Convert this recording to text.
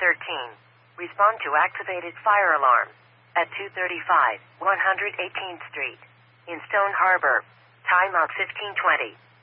13. Respond to activated fire alarm at 235 118th Street in Stone Harbor. Timeout 15:20.